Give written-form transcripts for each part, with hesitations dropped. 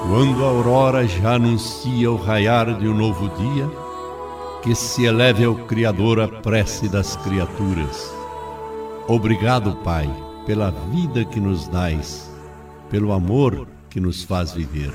Quando a aurora já anuncia o raiar de um novo dia, que se eleve ao Criador a prece das criaturas. Obrigado, Pai, pela vida que nos dais, pelo amor que nos faz viver.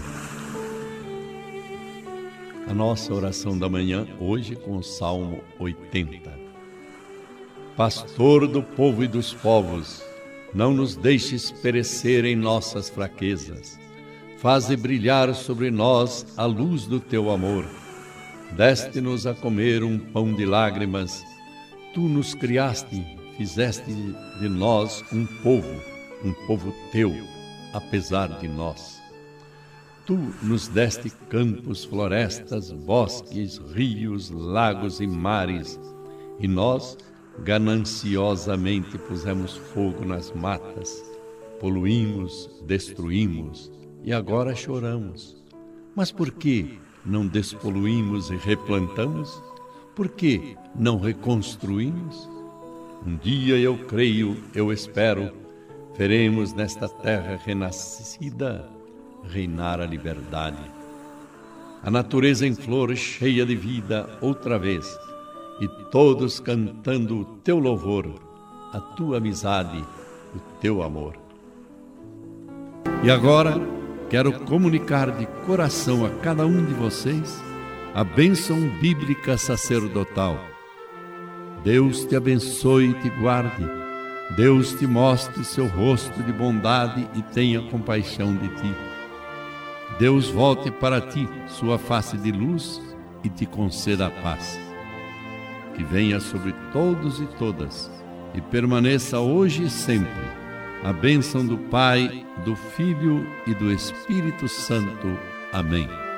A nossa oração da manhã, hoje com o Salmo 80. Pastor do povo e dos povos, não nos deixes perecer em nossas fraquezas. Faze brilhar sobre nós a luz do teu amor. Deste-nos a comer um pão de lágrimas. Tu nos criaste, fizeste de nós um povo teu, apesar de nós. Tu nos deste campos, florestas, bosques, rios, lagos e mares, e nós gananciosamente pusemos fogo nas matas, poluímos, destruímos, e agora choramos. Mas por que não despoluímos e replantamos? Por que não reconstruímos? Um dia eu creio, eu espero, veremos nesta terra renascida reinar a liberdade. A natureza em flor cheia de vida outra vez, e todos cantando o teu louvor, a tua amizade, o teu amor. E agora quero comunicar de coração a cada um de vocês a bênção bíblica sacerdotal. Deus te abençoe e te guarde. Deus te mostre seu rosto de bondade e tenha compaixão de ti. Deus volte para ti sua face de luz e te conceda a paz. Que venha sobre todos e todas e permaneça hoje e sempre a bênção do Pai, do Filho e do Espírito Santo. Amém.